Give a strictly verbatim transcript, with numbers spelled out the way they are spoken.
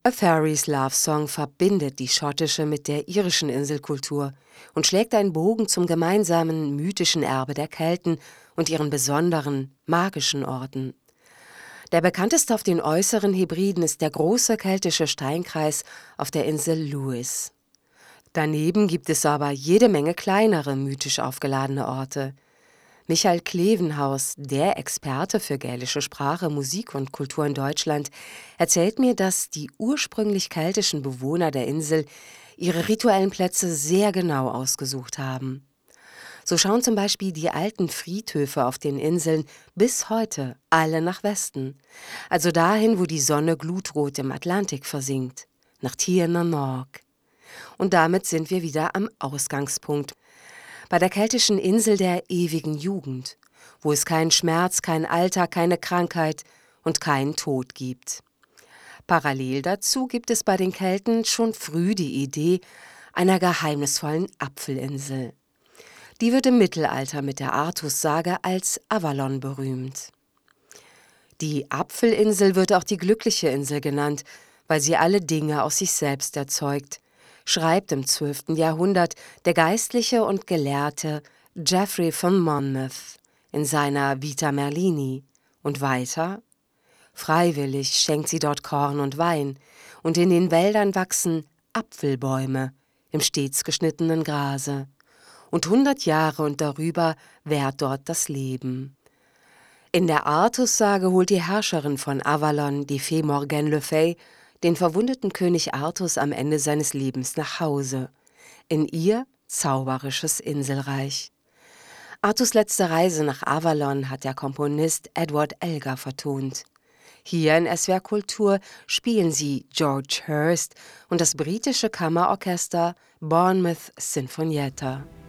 A Fairy's Love Song verbindet die schottische mit der irischen Inselkultur und schlägt einen Bogen zum gemeinsamen mythischen Erbe der Kelten und ihren besonderen, magischen Orten. Der bekannteste auf den äußeren Hebriden ist der große keltische Steinkreis auf der Insel Lewis. Daneben gibt es aber jede Menge kleinere, mythisch aufgeladene Orte. Michael Klevenhaus, der Experte für gälische Sprache, Musik und Kultur in Deutschland, erzählt mir, dass die ursprünglich keltischen Bewohner der Insel ihre rituellen Plätze sehr genau ausgesucht haben. So schauen zum Beispiel die alten Friedhöfe auf den Inseln bis heute alle nach Westen, also dahin, wo die Sonne glutrot im Atlantik versinkt, nach Tir na Nog. Und damit sind wir wieder am Ausgangspunkt, bei der keltischen Insel der ewigen Jugend, wo es keinen Schmerz, kein Alter, keine Krankheit und keinen Tod gibt. Parallel dazu gibt es bei den Kelten schon früh die Idee einer geheimnisvollen Apfelinsel. Die wird im Mittelalter mit der Artussage als Avalon berühmt. Die Apfelinsel wird auch die glückliche Insel genannt, weil sie alle Dinge aus sich selbst erzeugt, schreibt im zwölften Jahrhundert der Geistliche und Gelehrte Geoffrey von Monmouth in seiner Vita Merlini. Und weiter: Freiwillig schenkt sie dort Korn und Wein, und in den Wäldern wachsen Apfelbäume im stets geschnittenen Grase, und hundert Jahre und darüber währt dort das Leben. In der Artussage holt die Herrscherin von Avalon, die Fee Morgane Le Fay, den verwundeten König Artus am Ende seines Lebens nach Hause, in ihr zauberisches Inselreich. Artus' letzte Reise nach Avalon hat der Komponist Edward Elgar vertont. Hier in S W R Kultur spielen sie George Hurst und das britische Kammerorchester Bournemouth Sinfonietta.